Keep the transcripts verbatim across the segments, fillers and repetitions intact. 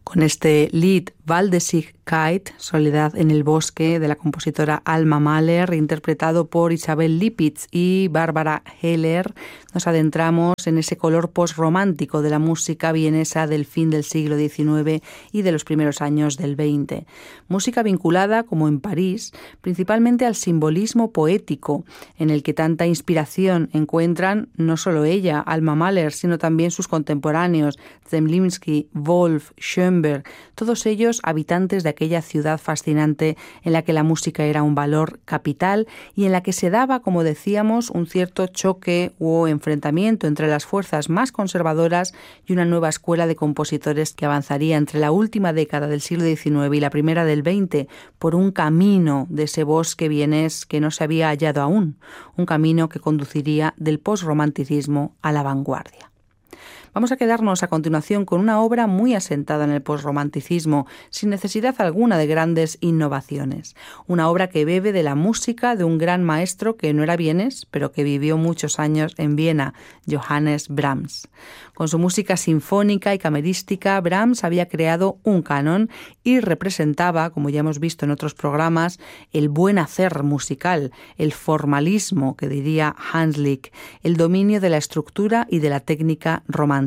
con este Lied Waldesigkeit, Soledad en el bosque, de la compositora Alma Mahler, interpretado por Isabel Lipitz y Bárbara Heller, nos adentramos en ese color postromántico de la música vienesa del fin del siglo diecinueve y de los primeros años del veinte. Música vinculada, como en París, principalmente al simbolismo poético, en el que tanta inspiración encuentran no solo ella, Alma Mahler, sino también sus contemporáneos, Zemlinsky, Wolf, Schoenberg, todos ellos habitantes de aquella ciudad fascinante en la que la música era un valor capital y en la que se daba, como decíamos, un cierto choque o enfrentamiento entre las fuerzas más conservadoras y una nueva escuela de compositores que avanzaría entre la última década del siglo diecinueve y la primera del veinte por un camino de ese bosque vienés que no se había hallado aún, un camino que conduciría del posromanticismo a la vanguardia. Vamos a quedarnos a continuación con una obra muy asentada en el posromanticismo, sin necesidad alguna de grandes innovaciones. Una obra que bebe de la música de un gran maestro que no era vienés, pero que vivió muchos años en Viena, Johannes Brahms. Con su música sinfónica y camerística, Brahms había creado un canon y representaba, como ya hemos visto en otros programas, el buen hacer musical, el formalismo, que diría Hanslick, el dominio de la estructura y de la técnica romántica.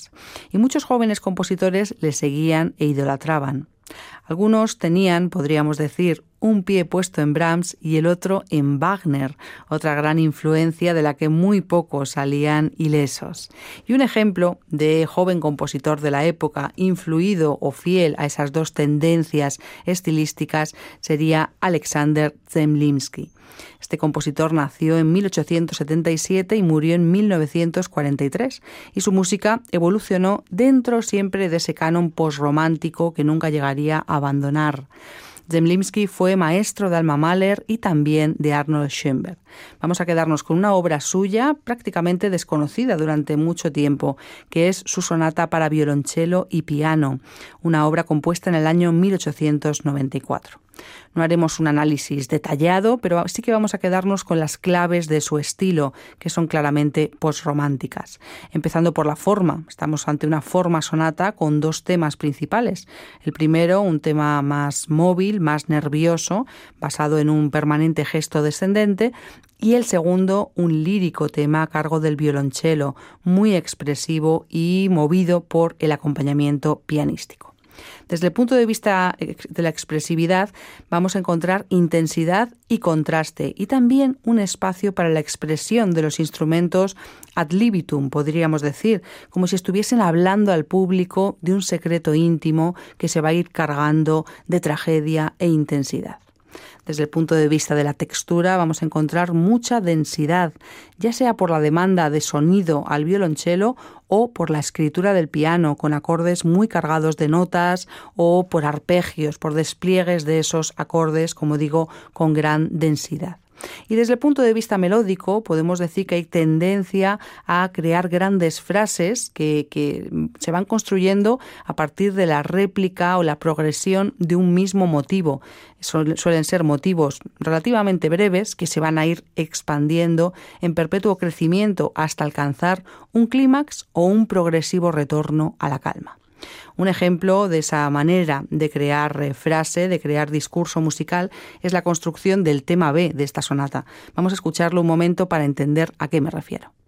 Y muchos jóvenes compositores le seguían e idolatraban. Algunos tenían, podríamos decir, un pie puesto en Brahms y el otro en Wagner, otra gran influencia de la que muy pocos salían ilesos. Y un ejemplo de joven compositor de la época, influido o fiel a esas dos tendencias estilísticas, sería Alexander Zemlinsky. Este compositor nació en mil ochocientos setenta y siete y murió en mil novecientos cuarenta y tres, y su música evolucionó dentro siempre de ese canon posromántico que nunca llegaría a abandonar. Zemlinsky fue maestro de Alma Mahler y también de Arnold Schoenberg. Vamos a quedarnos con una obra suya prácticamente desconocida durante mucho tiempo, que es su sonata para violonchelo y piano, una obra compuesta en el año mil ochocientos noventa y cuatro. No haremos un análisis detallado, pero sí que vamos a quedarnos con las claves de su estilo, que son claramente posrománticas. Empezando por la forma. Estamos ante una forma sonata con dos temas principales. El primero, un tema más móvil, más nervioso, basado en un permanente gesto descendente, y el segundo, un lírico tema a cargo del violonchelo, muy expresivo y movido por el acompañamiento pianístico. Desde el punto de vista de la expresividad, vamos a encontrar intensidad y contraste, y también un espacio para la expresión de los instrumentos ad libitum, podríamos decir, como si estuviesen hablando al público de un secreto íntimo que se va a ir cargando de tragedia e intensidad. Desde el punto de vista de la textura vamos a encontrar mucha densidad, ya sea por la demanda de sonido al violonchelo o por la escritura del piano, con acordes muy cargados de notas, o por arpegios, por despliegues de esos acordes, como digo, con gran densidad. Y desde el punto de vista melódico podemos decir que hay tendencia a crear grandes frases que, que se van construyendo a partir de la réplica o la progresión de un mismo motivo. Suelen ser motivos relativamente breves que se van a ir expandiendo en perpetuo crecimiento hasta alcanzar un clímax o un progresivo retorno a la calma. Un ejemplo de esa manera de crear frase, de crear discurso musical, es la construcción del tema B de esta sonata. Vamos a escucharlo un momento para entender a qué me refiero.